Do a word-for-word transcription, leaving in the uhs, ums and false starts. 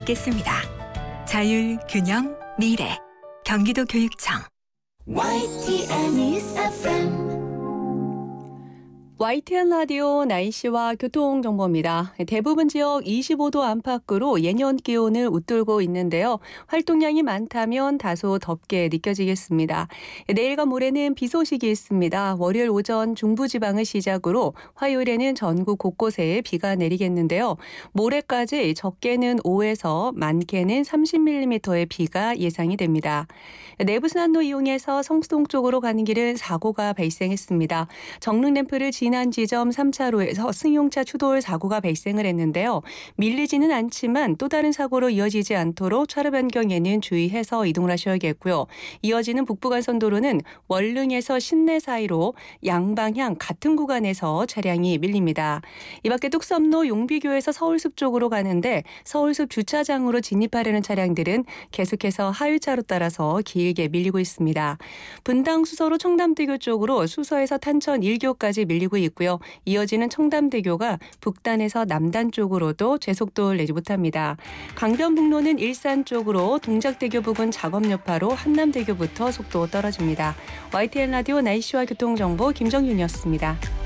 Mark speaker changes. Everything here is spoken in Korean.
Speaker 1: 겠습니다. 자율, 균형, 미래. 경기도 교육청.
Speaker 2: 와이티엔 News 에프엠.
Speaker 3: 와이티엔 라디오 날씨와 교통정보입니다. 대부분 지역 이십오 도 안팎으로 예년 기온을 웃돌고 있는데요. 활동량이 많다면 다소 덥게 느껴지겠습니다. 내일과 모레는 비 소식이 있습니다. 월요일 오전 중부지방을 시작으로 화요일에는 전국 곳곳에 비가 내리겠는데요. 모레까지 적게는 오에서 많게는 삼십 밀리미터의 비가 예상이 됩니다. 내부순환로 이용해서 성수동 쪽으로 가는 길은 사고가 발생했습니다. 정릉램프를 지난 지점 삼 차로에서 승용차 추돌 사고가 발생을 했는데요. 밀리지는 않지만 또 다른 사고로 이어지지 않도록 차로 변경에는 주의해서 이동을 하셔야겠고요. 이어지는 북부간선도로는 월릉에서 신내 사이로 양방향 같은 구간에서 차량이 밀립니다. 이 밖에 뚝섬로 용비교에서 서울숲 쪽으로 가는데 서울숲 주차장으로 진입하려는 차량들은 계속해서 하유차로 따라서 길게 밀리고 있습니다. 분당 수서로 청담대교 쪽으로 수서에서 탄천 일 교까지 밀리고 있고요. 이어지는 청담대교가 북단에서 남단 쪽으로도 제속도를 내지 못합니다. 강변북로는 일산 쪽으로 동작대교 부근 작업 여파로 한남대교부터 속도 떨어집니다. 와이티엔 라디오 날씨와 교통정보 김정윤이었습니다.